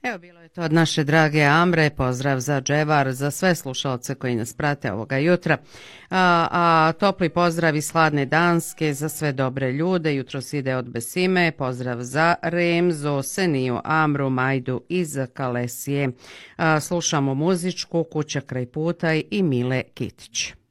Evo, bilo je to od naše drage Amre, pozdrav za Dževar, za sve slušalce koji nas prate ovoga jutra. A topli pozdrav iz hladne Danske za sve dobre ljude, jutros ide od Besime, pozdrav za Remzo, Seniju, Amru, Majdu iz Kalesije. Slušamo muzičku Kuća kraj puta i Mile Kitić.